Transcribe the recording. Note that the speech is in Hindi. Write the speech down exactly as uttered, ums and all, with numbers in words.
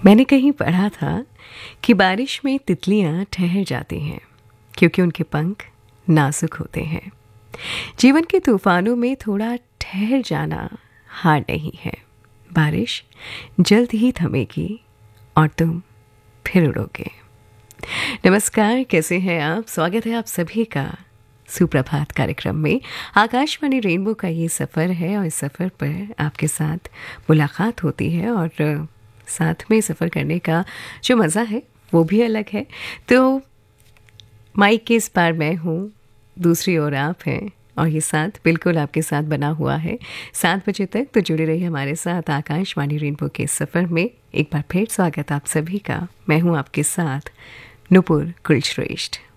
मैंने कहीं पढ़ा था कि बारिश में तितलियां ठहर जाती हैं क्योंकि उनके पंख नाजुक होते हैं। जीवन के तूफानों में थोड़ा ठहर जाना हार नहीं है। बारिश जल्द ही थमेगी और तुम फिर उड़ोगे। नमस्कार, कैसे हैं आप? स्वागत है आप सभी का सुप्रभात कार्यक्रम में। आकाशवाणी रेनबो का ये सफ़र है और इस सफ़र पर आपके साथ मुलाकात होती है और साथ में सफ़र करने का जो मज़ा है वो भी अलग है। तो माइक के इस पार मैं हूँ, दूसरी ओर आप हैं और ये साथ बिल्कुल आपके साथ बना हुआ है। सात बजे तक तो जुड़े रहिए हमारे साथ आकाशवाणी रेनबो के सफ़र में। एक बार फिर स्वागत आप सभी का। मैं हूँ आपके साथ नुपुर कुलश्रेष्ठ।